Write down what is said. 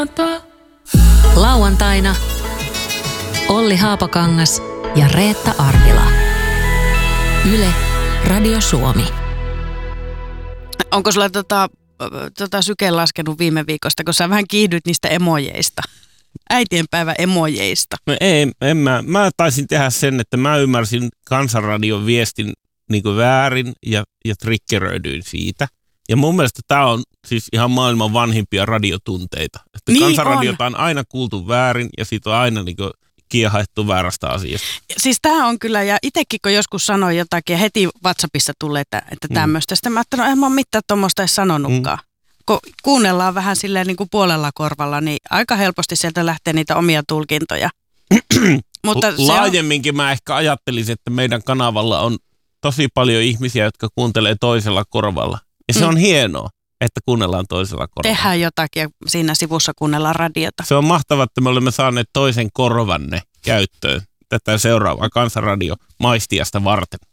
Lauantaina Olli Haapakangas ja Reetta Arvila. Yle Radio Suomi. Onko sulla syke laskenut viime viikosta, kun sä vähän kiihdyt niistä emojeista? Äitienpäivä emojeista. No en mä taisin tehdä sen, että mä ymmärsin Kansanradion viestin niin kuin väärin ja triggeröidyin siitä. Ja mun mielestä tää on siis ihan maailman vanhimpia radiotunteita. Että niin Kansanradiota on aina kuultu väärin ja siitä on aina niin kuin kiehaettu väärästä asiasta. Siis tää on kyllä, ja itsekin kun joskus sanoi jotakin ja heti WhatsAppissa tulee, että tämmöistä. Sitten mä ajattelin, en mä ole mitään tuommoista edes sanonutkaan. Kun kuunnellaan vähän silleen niin kuin puolella korvalla, niin aika helposti sieltä lähtee niitä omia tulkintoja. Mutta laajemminkin mä ehkä ajattelisin, että meidän kanavalla on tosi paljon ihmisiä, jotka kuuntelee toisella korvalla. Ja se on hienoa, että kuunnellaan toisella korvalla. Tehdään jotakin ja siinä sivussa kuunnellaan radiota. Se on mahtavaa, että me olemme saaneet toisen korvanne käyttöön tätä seuraavaa Kansanradio maistiasta varten.